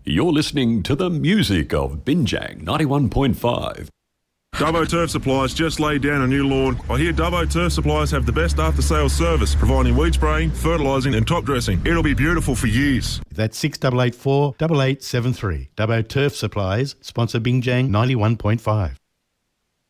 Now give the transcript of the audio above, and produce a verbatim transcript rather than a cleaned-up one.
You're listening to the music of Binjang ninety-one point five. Dubbo Turf Supplies just laid down a new lawn. I hear Dubbo Turf Supplies have the best after-sales service, providing weed spraying, fertilising and top dressing. It'll be beautiful for years. That's six eight eight four, eight eight seven three. Dubbo Turf Supplies, sponsor Binjang ninety-one point five.